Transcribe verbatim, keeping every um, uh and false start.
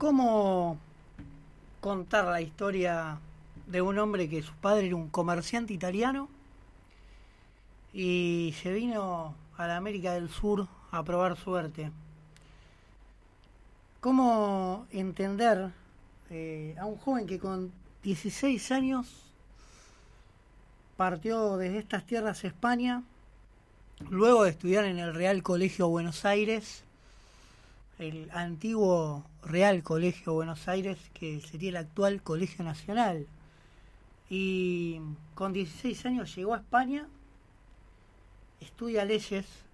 ¿Cómo contar la historia de un hombre que su padre era un comerciante italiano y se vino a la América del Sur a probar suerte? ¿Cómo entender eh, a un joven que con dieciséis años partió desde estas tierras a España, luego de estudiar en el Real Colegio Buenos Aires, el antiguo Real Colegio Buenos Aires, que sería el actual Colegio Nacional, y con dieciséis años llegó a España, estudia leyes